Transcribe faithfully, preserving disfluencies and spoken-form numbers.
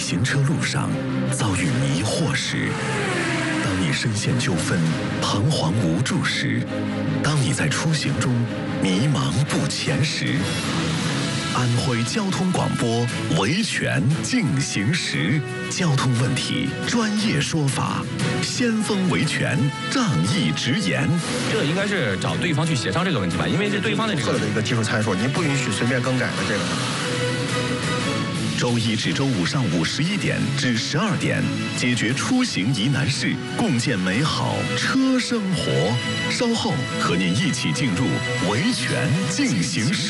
行车路上遭遇迷惑时，当你深陷纠纷、彷徨无助时，当你在出行中迷茫不前时，安徽交通广播维权进行时，交通问题专业说法，先锋维权仗义直言。 这应该是找对方去协商这个问题吧，因为这对方的这个的一个技术参数，您不允许随便更改的这个。 周一至周五上午十一点至十二点，解决出行疑难事，共建美好车生活。稍后和您一起进入维权进行时。